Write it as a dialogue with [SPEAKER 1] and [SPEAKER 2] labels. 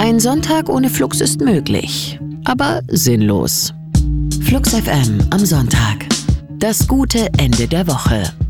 [SPEAKER 1] Ein Sonntag ohne Flux ist möglich, aber sinnlos. Flux FM am Sonntag. Das gute Ende der Woche.